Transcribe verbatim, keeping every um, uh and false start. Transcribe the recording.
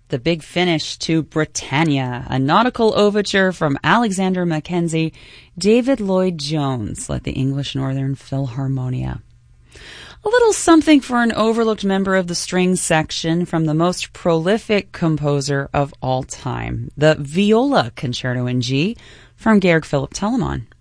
The Big Finish to Britannia, a nautical overture from Alexander Mackenzie. David Lloyd-Jones led the English Northern Philharmonia. A little something for an overlooked member of the string section from the most prolific composer of all time, the Viola Concerto in G from Georg Philipp Telemann.